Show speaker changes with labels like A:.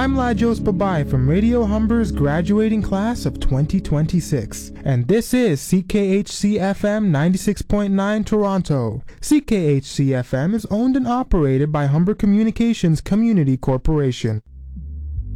A: I'm Lajos Babai from Radio Humber's graduating class of 2026, and this is CKHC FM 96.9 Toronto. CKHC FM is owned and operated by Humber Communications Community Corporation.